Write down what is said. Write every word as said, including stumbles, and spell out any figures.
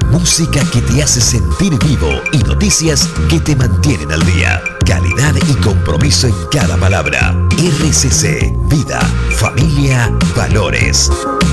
Música que te hace sentir vivo y noticias que te mantienen al día. Calidad y compromiso en cada palabra. R C C, vida, familia, valores.